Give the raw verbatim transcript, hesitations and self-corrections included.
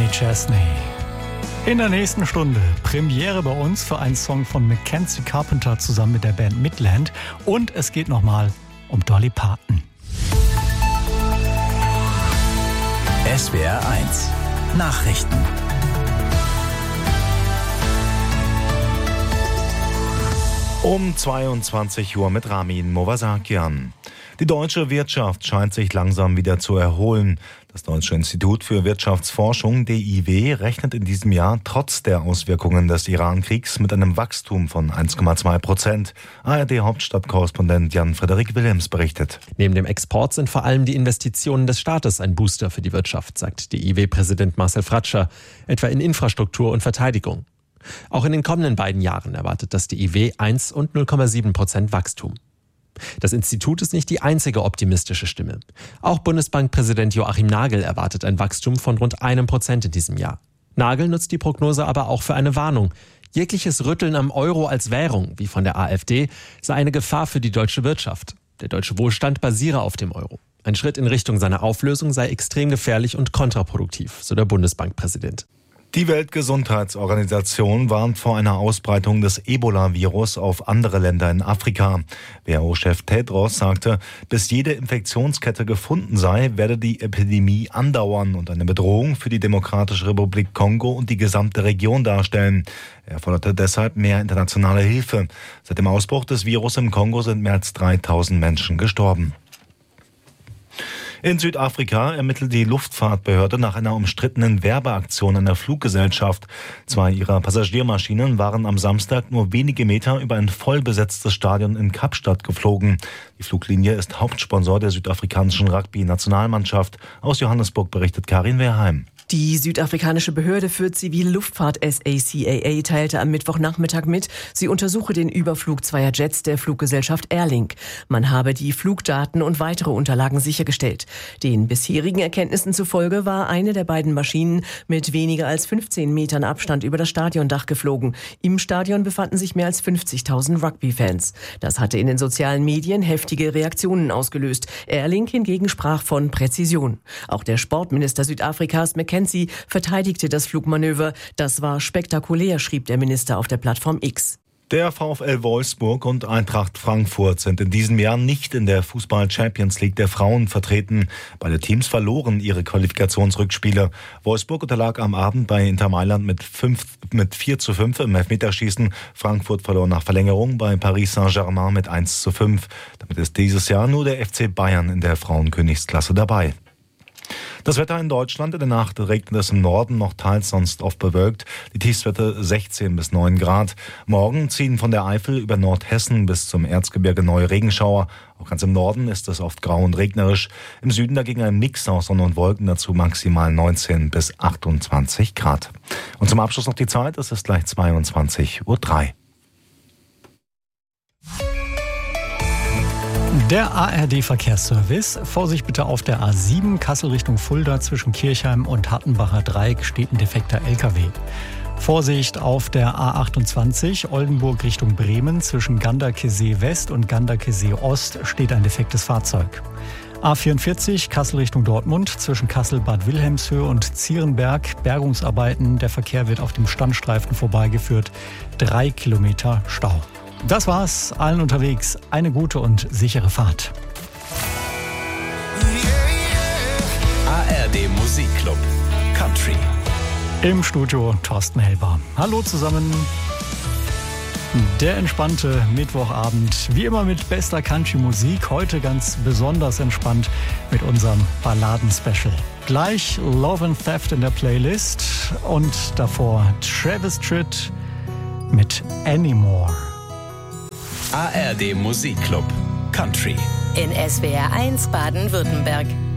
Chesney. In der nächsten Stunde Premiere bei uns für einen Song von Mackenzie Carpenter zusammen mit der Band Midland. Und es geht nochmal um Dolly Parton. S W R eins Nachrichten. Um zweiundzwanzig Uhr mit Ramin Movasakian. Die deutsche Wirtschaft scheint sich langsam wieder zu erholen. Das Deutsche Institut für Wirtschaftsforschung, D I W, rechnet in diesem Jahr trotz der Auswirkungen des Iran-Kriegs mit einem Wachstum von eins Komma zwei Prozent. A R D-Hauptstadtkorrespondent Jan-Frederik Willems berichtet. Neben dem Export sind vor allem die Investitionen des Staates ein Booster für die Wirtschaft, sagt D I W-Präsident Marcel Fratscher, etwa in Infrastruktur und Verteidigung. Auch in den kommenden beiden Jahren erwartet das D I W eins und null Komma sieben Prozent Wachstum. Das Institut ist nicht die einzige optimistische Stimme. Auch Bundesbankpräsident Joachim Nagel erwartet ein Wachstum von rund einem Prozent in diesem Jahr. Nagel nutzt die Prognose aber auch für eine Warnung. Jegliches Rütteln am Euro als Währung, wie von der AfD, sei eine Gefahr für die deutsche Wirtschaft. Der deutsche Wohlstand basiere auf dem Euro. Ein Schritt in Richtung seiner Auflösung sei extrem gefährlich und kontraproduktiv, so der Bundesbankpräsident. Die Weltgesundheitsorganisation warnt vor einer Ausbreitung des Ebola-Virus auf andere Länder in Afrika. W H O-Chef Tedros sagte, bis jede Infektionskette gefunden sei, werde die Epidemie andauern und eine Bedrohung für die Demokratische Republik Kongo und die gesamte Region darstellen. Er forderte deshalb mehr internationale Hilfe. Seit dem Ausbruch des Virus im Kongo sind mehr als dreitausend Menschen gestorben. In Südafrika ermittelt die Luftfahrtbehörde nach einer umstrittenen Werbeaktion einer Fluggesellschaft. Zwei ihrer Passagiermaschinen waren am Samstag nur wenige Meter über ein vollbesetztes Stadion in Kapstadt geflogen. Die Fluglinie ist Hauptsponsor der südafrikanischen Rugby-Nationalmannschaft. Aus Johannesburg berichtet Karin Wehrheim. Die südafrikanische Behörde für zivile Luftfahrt S A C A A teilte am Mittwochnachmittag mit, sie untersuche den Überflug zweier Jets der Fluggesellschaft Airlink. Man habe die Flugdaten und weitere Unterlagen sichergestellt. Den bisherigen Erkenntnissen zufolge war eine der beiden Maschinen mit weniger als fünfzehn Metern Abstand über das Stadiondach geflogen. Im Stadion befanden sich mehr als fünfzigtausend Rugby-Fans. Das hatte in den sozialen Medien heftige Reaktionen ausgelöst. Airlink hingegen sprach von Präzision. Auch der Sportminister Südafrikas, Mackenzie, verteidigte das Flugmanöver. Das war spektakulär, schrieb der Minister auf der Plattform X. Der VfL Wolfsburg und Eintracht Frankfurt sind in diesem Jahr nicht in der Fußball-Champions League der Frauen vertreten. Beide Teams verloren ihre Qualifikationsrückspiele. Wolfsburg unterlag am Abend bei Inter Mailand mit, fünf, mit vier zu fünf im Elfmeterschießen. Frankfurt verlor nach Verlängerung bei Paris Saint-Germain mit eins zu fünf. Damit ist dieses Jahr nur der F C Bayern in der Frauenkönigsklasse dabei. Das Wetter in Deutschland: in der Nacht regnet es im Norden, noch teils sonst oft bewölkt. Die Tiefstwerte sechzehn bis neun Grad. Morgen ziehen von der Eifel über Nordhessen bis zum Erzgebirge neue Regenschauer. Auch ganz im Norden ist es oft grau und regnerisch. Im Süden dagegen ein Mix aus Sonne und Wolken, dazu maximal neunzehn bis achtundzwanzig Grad. Und zum Abschluss noch die Zeit, es ist gleich zweiundzwanzig Uhr drei. Der A R D-Verkehrsservice. Vorsicht bitte auf der A sieben, Kassel Richtung Fulda, zwischen Kirchheim und Hattenbacher Dreieck steht ein defekter L K W. Vorsicht auf der A achtundzwanzig, Oldenburg Richtung Bremen, zwischen Ganderkesee West und Ganderkesee Ost steht ein defektes Fahrzeug. A vierundvierzig, Kassel Richtung Dortmund, zwischen Kassel-Bad Wilhelmshöhe und Zierenberg, Bergungsarbeiten. Der Verkehr wird auf dem Standstreifen vorbeigeführt. Drei Kilometer Stau. Das war's, allen unterwegs. Eine gute und sichere Fahrt. A R D Musikclub Country. Im Studio Thorsten Helber. Hallo zusammen. Der entspannte Mittwochabend, wie immer mit bester Country-Musik. Heute ganz besonders entspannt mit unserem Balladen-Special. Gleich Love and Theft in der Playlist und davor Travis Tritt mit Anymore. A R D Musikclub Country. In S W R eins Baden-Württemberg.